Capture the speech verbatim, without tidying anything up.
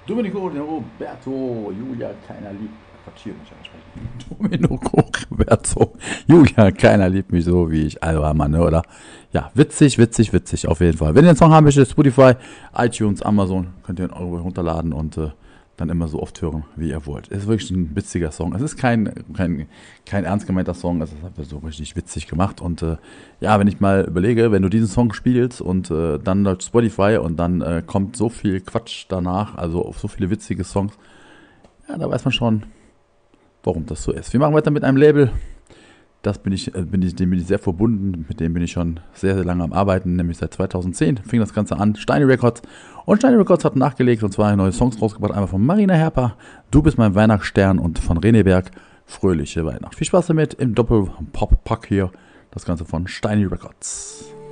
Domenico Roberto, Julia, keiner liebt. Quatsch, hier muss ich ansprechen. Domenico Roberto, Julia, keiner liebt mich so wie ich. Alter Mann, ne, oder? Ja, witzig, witzig, witzig, auf jeden Fall. Wenn ihr den Song haben möchtet, Spotify, iTunes, Amazon, könnt ihr ihn euro runterladen und äh, dann immer so oft hören, wie ihr wollt. Es ist wirklich ein witziger Song. Es ist kein, kein, kein ernst gemeinter Song, es ist einfach so richtig witzig gemacht. Und äh, ja, wenn ich mal überlege, wenn du diesen Song spielst und äh, dann läuft Spotify und dann äh, kommt so viel Quatsch danach, also auf so viele witzige Songs, ja, da weiß man schon, warum das so ist. Wir machen weiter mit einem Label. Das bin ich, äh, bin ich, dem bin ich sehr verbunden, mit dem bin ich schon sehr, sehr lange am Arbeiten, nämlich seit zweitausendzehn fing das Ganze an, Steiny Records. Und Steiny Records hat nachgelegt und zwar neue Songs rausgebracht, einmal von Marina Herper, Du bist mein Weihnachtsstern und von René Berg, Fröhliche Weihnacht. Viel Spaß damit im Doppel-Pop-Pack hier, das Ganze von Steiny Records.